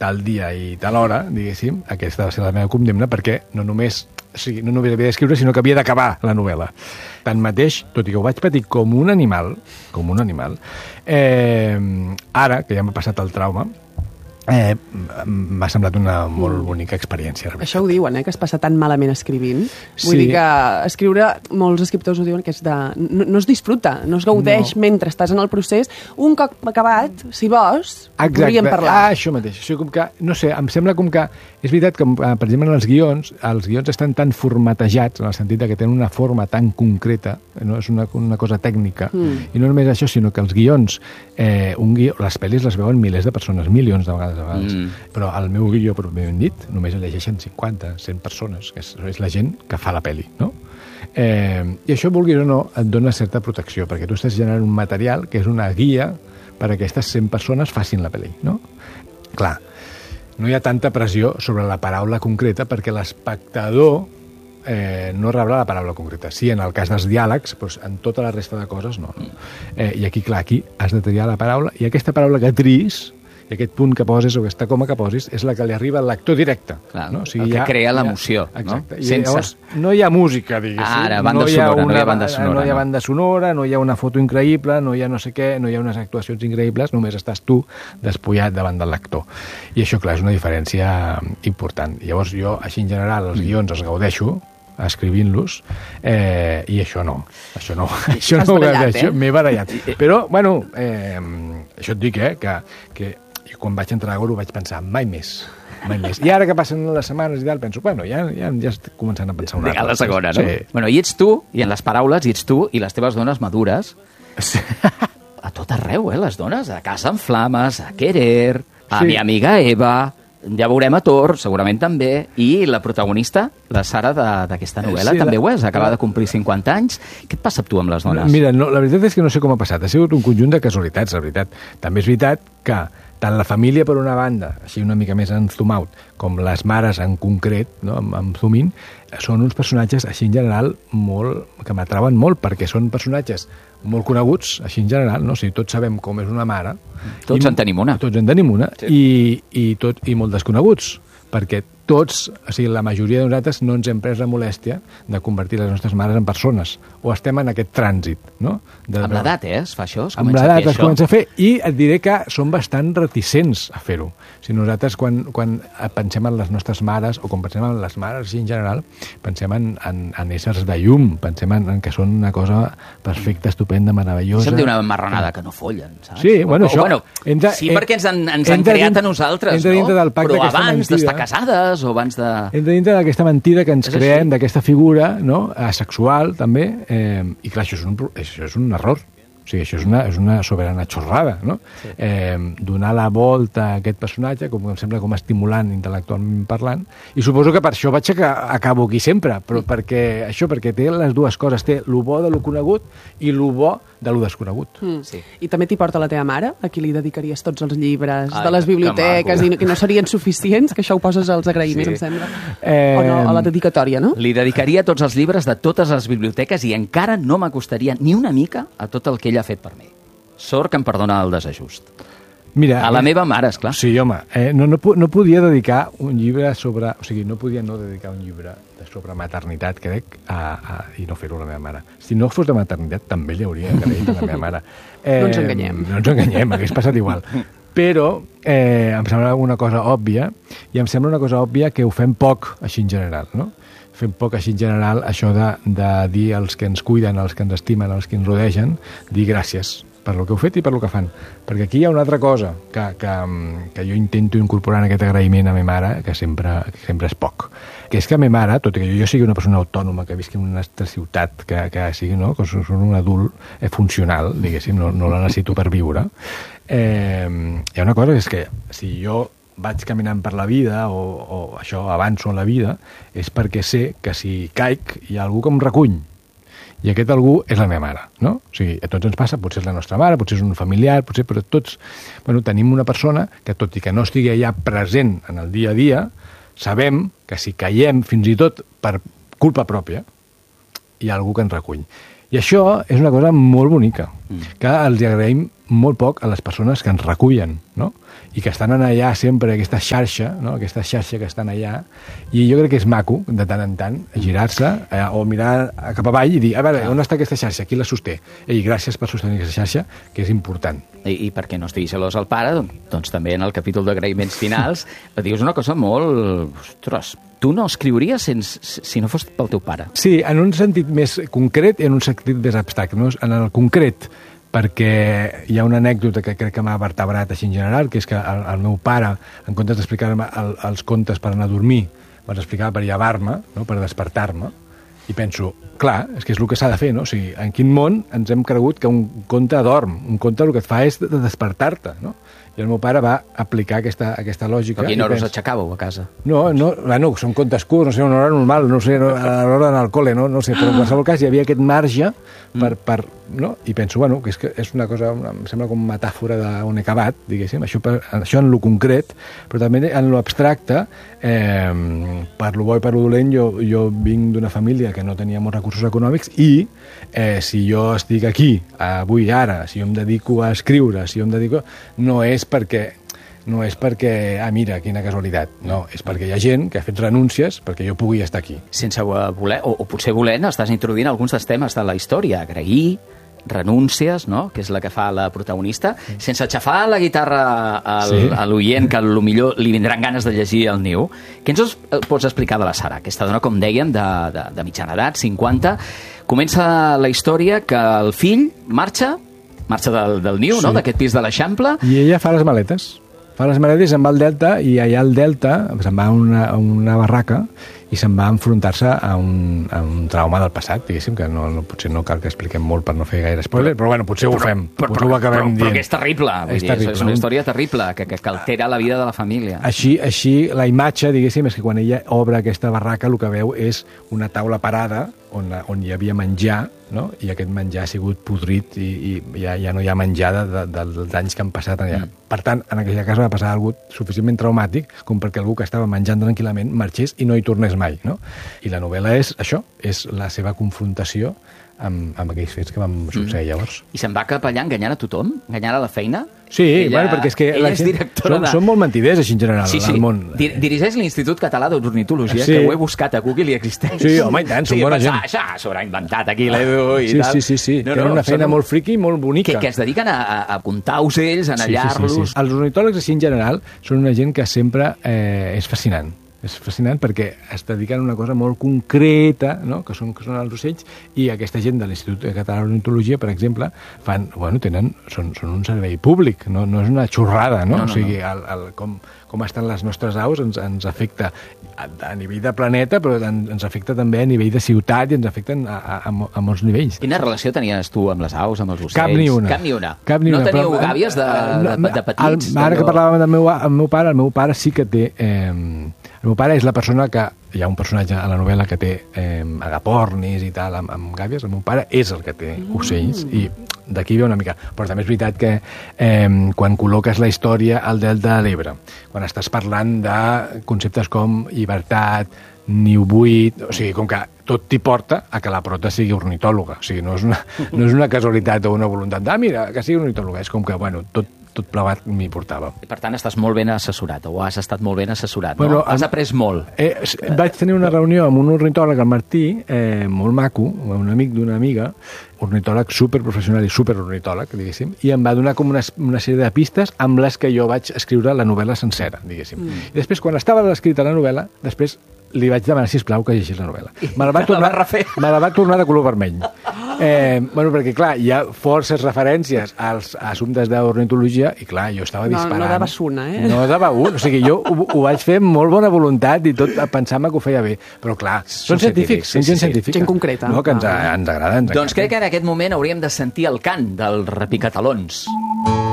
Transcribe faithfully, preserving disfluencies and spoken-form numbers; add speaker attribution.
Speaker 1: tal dia i tal hora, diguéssim, aquesta va ser la meva condemna, perquè no només, o sigui, no només havia d'escriure, sinó que havia d'acabar la novel·la. Tanmateix, tot i que ho vaig patir com un animal, com un animal, eh, ara, que ja m'ha passat el trauma, Eh, m'ha semblat una molt bonica experiència.
Speaker 2: Això ho diuen, eh, que es passa tan malament escrivint.
Speaker 1: Sí.
Speaker 2: Vull dir que escriure, molts escriptors ho diuen, que és de... No, no es disfruta, no es gaudeix no. mentre estàs en el procés. Un cop acabat, si vols,
Speaker 1: Exacte.
Speaker 2: podríem parlar.
Speaker 1: Ah, això mateix. Això com que, no sé, em sembla com que... És veritat que, per exemple, en els guions, els guions estan tan formatejats, en el sentit que tenen una forma tan concreta, no? És una, una cosa tècnica, mm. i no només això, sinó que els guions, eh, un guió, les pel·lis les veuen milers de persones, milions de vegades, a vegades. Mm. Però el meu guió, pròpiament dit, només el llegeixen cinquanta, cent persones, que és, és la gent que fa la pel·li, no? Eh, I això, vulguis o no, et dona certa protecció, perquè tu estàs generant un material que és una guia per a aquestes cent persones facin la pel·li, no? Clar, no hi ha tanta pressió sobre la paraula concreta perquè l'espectador eh, no rebrà la paraula concreta. Sí, en el cas dels diàlegs, doncs en tota la resta de coses no. no. Eh, I aquí, clar, aquí has de triar la paraula, i aquesta paraula que tris, i aquest punt que poses o aquesta coma que posis és la que li arriba al lector directe.
Speaker 3: Clar,
Speaker 1: no? O sigui,
Speaker 3: el que
Speaker 1: ha,
Speaker 3: crea l'emoció.
Speaker 1: Exacte.
Speaker 3: No?
Speaker 1: I
Speaker 3: Sense...
Speaker 1: llavors no hi ha música, diguéssim.
Speaker 3: Ara, banda
Speaker 1: no hi ha
Speaker 3: sonora,
Speaker 1: una,
Speaker 3: no hi ha banda sonora.
Speaker 1: No hi ha
Speaker 3: no.
Speaker 1: banda sonora, no hi ha una foto increïble, no hi ha no sé què, no hi ha unes actuacions increïbles, només estàs tu despullat davant del lector. I això, clar, és una diferència important. Llavors jo, així en general, els guions els gaudeixo, escrivint-los, eh, i això no. Això no. Això no ho gaudeixo. M'he barallat. Però, bueno, eh, això et dic, eh, que, que quan vaig entrar a Goro vaig pensar, mai més, mai més. I ara que passen les setmanes i tal, penso, bueno, ja, ja, ja estic començant a pensar una
Speaker 3: altra. La segona, no?
Speaker 1: Sí.
Speaker 3: Bueno, i ets tu, i en les paraules, i ets tu, i les teves dones madures,
Speaker 1: sí.
Speaker 3: a tot arreu, eh, les dones, a Casa en Flames, a Querer, a
Speaker 1: sí.
Speaker 3: mi amiga Eva, ja veurem a Tor, segurament també, i la protagonista, la Sara d'aquesta novel·la, sí, també la... ho és, acaba de complir cinquanta anys. Què et passa amb tu, amb les dones?
Speaker 1: Mira, no, la veritat és que no sé com ha passat, ha sigut un conjunt de casualitats, la veritat. També és veritat que tant la família, per una banda, així una mica més en zoom out, com les mares en concret, no, amb, amb zoom in, són uns personatges, així en general, molt, que m'atrauen molt, perquè són personatges molt coneguts, així en general, no? O sigui, tots sabem com és una mare.
Speaker 3: Tots
Speaker 1: i,
Speaker 3: en tenim una.
Speaker 1: Tots en tenim una,
Speaker 3: sí.
Speaker 1: i, i, tot, i molt desconeguts, perquè tots, o sigui, la majoria de nosaltres no ens hem pres la molèstia de convertir les nostres mares en persones, o estem en aquest trànsit, no? De,
Speaker 3: amb l'edat, eh, es fa això? Es
Speaker 1: amb l'edat es comença a fer, i et diré que són bastant reticents a fer-ho. O sigui, nosaltres, quan, quan pensem en les nostres mares, o quan pensem en les mares en general, pensem en, en, en éssers de llum, pensem en, en que són una cosa perfecta, estupenda, meravellosa.
Speaker 3: Això em diu una marranada, que no follen, saps?
Speaker 1: Sí, bueno,
Speaker 3: o,
Speaker 1: això...
Speaker 3: O, bueno,
Speaker 1: entra,
Speaker 3: sí, perquè ens han, ens han
Speaker 1: entra,
Speaker 3: creat a nosaltres,
Speaker 1: entra
Speaker 3: no?
Speaker 1: Del pacte
Speaker 3: Però abans d'estar
Speaker 1: mentida,
Speaker 3: casades, o abans de...
Speaker 1: Entra dintre d'aquesta mentida que ens
Speaker 3: és
Speaker 1: creem,
Speaker 3: així.
Speaker 1: d'aquesta figura, no? Asexual, també, eh, i clar, això és un, això és un error. O sigui, això és una, és una soberana xorrada, no? Sí. Eh, donar la volta a aquest personatge, com em sembla com estimulant intel·lectualment parlant, i suposo que per això vaig a, acabo aquí sempre, però mm. perquè això, perquè té les dues coses, té lo bo de lo conegut i lo bo de lo desconegut.
Speaker 2: Mm. Sí. I també t'hi porta la teva mare, a qui li dedicaries tots els llibres
Speaker 3: Ai,
Speaker 2: de les biblioteques i que no serien suficients, que això ho poses als agraïments, sí. em sembla.
Speaker 1: Eh...
Speaker 2: O no, a la dedicatòria, no?
Speaker 3: Li dedicaria tots els llibres de totes les biblioteques i encara no m'acostaria ni una mica a tot el que ella ha fet per mi. Sort que em perdona el desajust.
Speaker 1: Mira,
Speaker 3: a la meva mare, esclar.
Speaker 1: Sí, home, eh, no, no, no podia dedicar un llibre sobre... O sigui, no podia no dedicar un llibre sobre maternitat, crec, a, a, i no fer-ho a la meva mare. Si no fos de maternitat, també li hauria agraït a la meva mare. Eh,
Speaker 2: no ens enganyem.
Speaker 1: No ens enganyem, hagués passat igual. Però eh, em sembla una cosa òbvia, i em sembla una cosa òbvia que ho fem poc, així en general, no? Fem poc així en general, això de, de dir als que ens cuiden, als que ens estimen, als que ens rodegen, dir gràcies per lo que heu fet i per lo que fan. Perquè aquí hi ha una altra cosa que, que, que jo intento incorporar en aquest agraïment a ma mare, que sempre, que sempre és poc. Que és que a ma mare, tot i que jo sigui una persona autònoma, que visqui en una altra ciutat, que, que sigui, no?, que soc un adult eh, funcional, diguéssim, no, no la necessito per viure, eh, hi ha una cosa que és que si jo vaig caminant per la vida o, o això avanço en la vida és perquè sé que si caic hi ha algú que em recull. I aquest algú és la meva mare, no? O sigui, a tots ens passa, potser és la nostra mare, potser és un familiar, potser, però tots, bueno, tenim una persona que, tot i que no estigui allà present en el dia a dia, sabem que si caiem fins i tot per culpa pròpia, hi ha algú que ens recull. I això és una cosa molt bonica, mm. que els agraïm molt poc a les persones que ens recullen, no? I que estan allà sempre, aquesta xarxa, no? Aquesta xarxa que estan allà, i jo crec que és maco, de tant en tant, girar-se eh, o mirar cap avall i dir, a veure, on està aquesta xarxa? Qui la sosté? Ei, gràcies per sostenir aquesta xarxa, que és important.
Speaker 3: I, i perquè no estigui gelós el pare, doncs també en el capítol d'agraïments finals dius una cosa molt... Ostres, tu no escriuries sense, si no fos pel teu pare.
Speaker 1: Sí, en un sentit més concret i en un sentit més abstracte. No? En el concret, perquè hi ha una anècdota que crec que m'ha vertebrat així en general, que és que el, el meu pare, en comptes d'explicar-me el, els contes per anar a dormir, me'ls explicava per llevar-me, no? Per despertar-me, i penso, clar, és que és el que s'ha de fer, no? O sigui, en quin món ens hem cregut que un conte dorm? Un conte el que et fa és de despertar-te, no? I el meu pare va aplicar aquesta, aquesta lògica.
Speaker 3: A quina hora us aixecàveu a casa?
Speaker 1: No, no, bueno, són contes curts, no sé, una hora normal, no sé, a l'hora d'anar al col·le, no, no sé, però en qualsevol cas hi havia aquest marge per, per, no? I penso, bueno, que és, que és una cosa, una, em sembla com metàfora d'on he acabat, diguéssim, això, per, això en lo concret, però també en lo abstracte, eh, per lo bo i per lo dolent, jo, jo vinc d'una família que no tenia molts recursos econòmics i eh, si jo estic aquí, avui, ara, si jo em dedico a escriure, si jo em dedico... no és perquè no és perquè, ah, mira, quina casualitat. No, és perquè hi ha gent que ha fet renúncies perquè jo pugui estar aquí.
Speaker 3: Sense voler, o, o potser volent, estàs introduint alguns dels temes de la història. Agrair, renúncies, no?, que és la que fa la protagonista, sense aixafar la guitarra al, sí. a l'oient, que potser li vindran ganes de llegir el niu. Què ens pots explicar de la Sara? Aquesta dona, com dèiem, de, de, de mitjana edat, cinquanta. Comença la història que el fill marxa, marxa del, del niu, sí. no?, d'aquest pis de l'Eixample.
Speaker 1: I ella fa les maletes. Fa les maletes, se'n va al Delta, i allà al Delta se'n va a una, a una barraca i se'n va a enfrontar-se a un, a un trauma del passat, diguéssim, que no, no, potser no cal que expliquem molt per no fer gaire spoiler, però bueno, potser ho
Speaker 3: però,
Speaker 1: fem,
Speaker 3: però,
Speaker 1: potser ho acabem
Speaker 3: però,
Speaker 1: dient.
Speaker 3: Però que és terrible, vull
Speaker 1: és,
Speaker 3: dir,
Speaker 1: terrible.
Speaker 3: És una història terrible, que, que, que altera la vida de la família.
Speaker 1: Així, així la imatge, diguéssim, és que quan ella obre aquesta barraca el que veu és una taula parada on, on hi havia menjar, no? I aquest menjar ha sigut podrit i, i ja, ja no hi ha menjar de, de, dels danys que han passat allà. Mm. Per tant, en aquella casa va passar alguna cosa suficientment traumàtic com perquè algú que estava menjant tranquil·lament marxés i no hi tornés mai, no? I la novel·la és això, és la seva confrontació amb, amb aquells fets que van succeir mm. llavors.
Speaker 3: I se'n va cap allà enganyant a tothom? Enganyant a la feina?
Speaker 1: Sí,
Speaker 3: ella,
Speaker 1: bueno, perquè és que la
Speaker 3: és
Speaker 1: gent, són,
Speaker 3: de...
Speaker 1: són molt mentiders, així en general,
Speaker 3: sí, sí.
Speaker 1: al món.
Speaker 3: Dir dirigeix l'Institut Català d'Ornitologia,
Speaker 1: sí.
Speaker 3: que ho he buscat a Google i existeix.
Speaker 1: Sí, home, i tant, són
Speaker 3: sí,
Speaker 1: bona
Speaker 3: pensar,
Speaker 1: gent.
Speaker 3: Això s'haurà inventat aquí l'Edu i
Speaker 1: sí,
Speaker 3: tal.
Speaker 1: Sí, sí, sí. No, Tenen no, una feina són... molt friqui i molt bonica.
Speaker 3: Que, que es dediquen a, a comptar ocells, a anar-los... Sí, sí, sí, sí.
Speaker 1: Els ornitòlegs, així en general, són una gent que sempre eh, és fascinant. És fascinant perquè es dediquen a una cosa molt concreta, no? que, són, que són els ocells, i aquesta gent de l'Institut Català d'Ornitologia, per exemple, fan, bueno, tenen, són, són un servei públic, no, no és una xorrada, no? no, no o sigui, el, el, com, com estan les nostres aus ens, ens afecta a, a nivell de planeta, però ens afecta també a nivell de ciutat i ens afecten a, a, a, a molts nivells.
Speaker 3: Quina relació tenies tu amb les aus, amb els ocells?
Speaker 1: Cap ni una.
Speaker 3: Cap ni una.
Speaker 1: Cap ni
Speaker 3: no
Speaker 1: una,
Speaker 3: teníeu
Speaker 1: però,
Speaker 3: gàbies de, de, de, de petits?
Speaker 1: El, ara que parlàvem del meu, el meu pare, el meu pare sí que té... Eh, el meu pare és la persona que... Hi ha un personatge a la novel·la que té eh, agapornis i tal, amb, amb gàbies. El meu pare és el que té ocells, mm. i d'aquí ve una mica. Però també és veritat que eh, quan col·loques la història al Delta de l'Ebre, quan estàs parlant de conceptes com llibertat, niu buit, o sigui, com que tot t'hi porta a que la prota sigui ornitòloga. O sigui, no és una, no és una casualitat o una voluntat de, ah, mira, que sigui ornitòloga. És com que, bueno, tot tot plegat m'hi portava.
Speaker 3: I per tant estàs molt ben assessorat, o has estat molt ben assessorat,
Speaker 1: bueno,
Speaker 3: no? Has après molt.
Speaker 1: Eh, vaig tenir una reunió amb un ornitòleg, el Martí, eh, molt maco, un amic d'una amiga, ornitòleg superprofessional i superornitòleg, diguéssim, i em va donar com una, una sèrie de pistes amb les que jo vaig escriure la novel·la sencera, diguéssim. Mm. I després, quan estava escrita la novel·la, després li vaig demanar, sisplau, que llegís la novel·la. Me la va tornar,
Speaker 3: la va
Speaker 1: me la va tornar de color vermell. Eh, bueno, perquè, clar, hi ha forces referències als assumptes d'ornitologia i, clar, jo estava disparant.
Speaker 2: No, no dabas una, eh?
Speaker 1: No dava un. O sigui, jo ho, ho vaig fer amb molt bona voluntat i tot pensant-me que ho feia bé. Però, clar, són, són científics, són gent sí, sí, científica.
Speaker 2: Gent concreta.
Speaker 1: No, que ens, ens agrada. Ens
Speaker 3: doncs crec que en aquest moment hauríem de sentir el cant dels repicatalons.